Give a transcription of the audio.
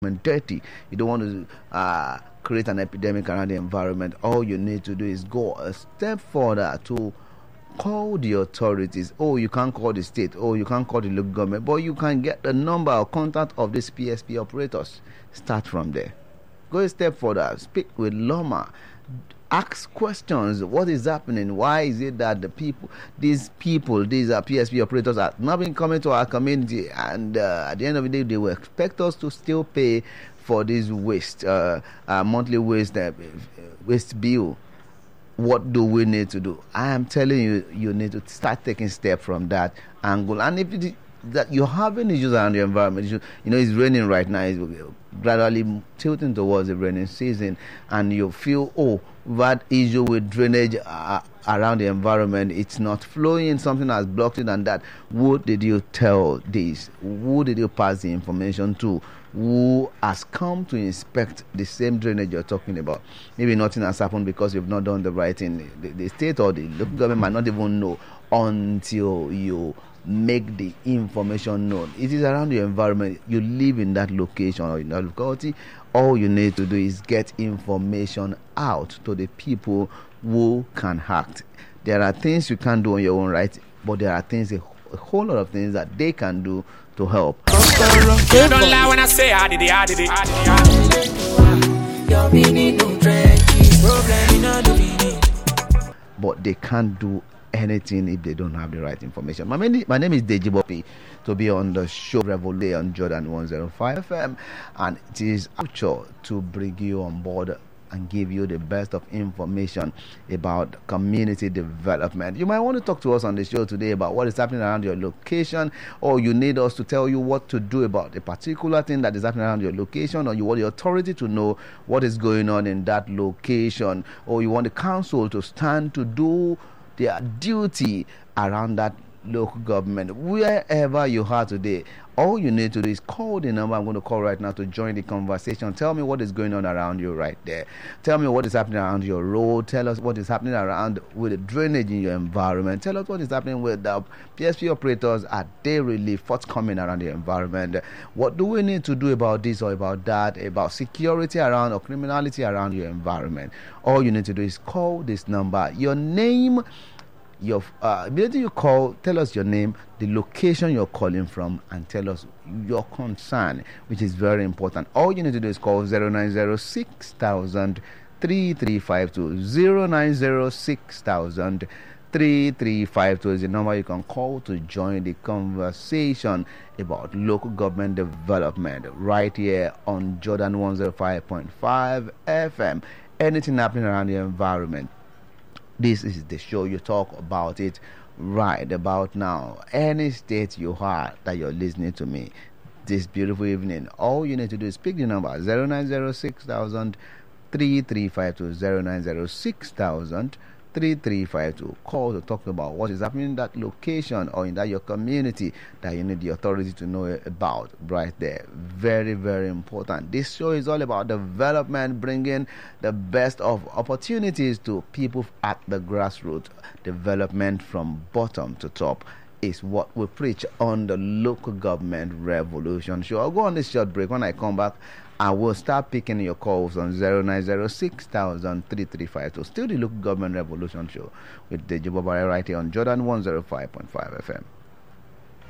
dirty. You don't want to create an epidemic around the environment. All you need to do is go a step further to call the authorities. Oh, you can't call the state. Oh, you can't call the local government, but you can get the number or contact of these PSP operators. Start from there. Go a step further. Speak with Loma. Ask questions. What is happening? Why is it that these are PSP operators, are not been coming to our community, and at the end of the day, they will expect us to still pay for this monthly waste bill. What do we need to do? I am telling you, you need to start taking steps from that angle. And if that you're having issues around the environment, it's raining right now. It's gradually tilting towards the raining season, and you feel, that issue with drainage around the environment, it's not flowing, something has blocked it, and that. Who did you tell this? Who did you pass the information to? Who has come to inspect the same drainage you're talking about? Maybe nothing has happened because you've not done the right thing. The state or the local government might not even know until you make the information known. It is around the environment. You live in that location or in that locality. All you need to do is get information out to the people who can act. There are things you can't do on your own, right? But there are things, a whole lot of things that they can do to help. You don't lie when I say I did it. But they can't do anything if they don't have the right information. My name is Deji Bopi, to be on the show Revolé on Jordan 105 FM, and it is our to bring you on board and give you the best of information about community development. You might want to talk to us on the show today about what is happening around your location, or you need us to tell you what to do about a particular thing that is happening around your location, or you want the authority to know what is going on in that location, or you want the council to stand to do their duty around that local government. Wherever you are today, all you need to do is call the number I'm going to call right now to join the conversation. Tell me what is going on around you right there. Tell me what is happening around your road. Tell us what is happening around with the drainage in your environment. Tell us what is happening with the PSP operators. Are they really forthcoming around the environment? What do we need to do about this or about that, about security around or criminality around your environment? All you need to do is call this number, your name, immediately you call, tell us your name, the location you're calling from, and tell us your concern, which is very important. All you need to do is call 0906 3352. 0906 3352 is the number you can call to join the conversation about local government development right here on Jordan 105.5 FM. Anything happening around the environment, this is the show. You talk about it right about now. Any state you are that you're listening to me this beautiful evening, all you need to do is pick the number 0906 3352. 0906 3352. Call to talk about what is happening in that location or in that your community that you need the authority to know about right there. Very, very important. This show is all about development, bringing the best of opportunities to people at the grassroots. Development from bottom to top is what we preach on the Local Government Revolution show. I'll go on this short break. When I come back, I will start picking your calls on 0906 3352. Still the Local Government Revolution show with Deji Bopi right here on Jordan 105.5 FM.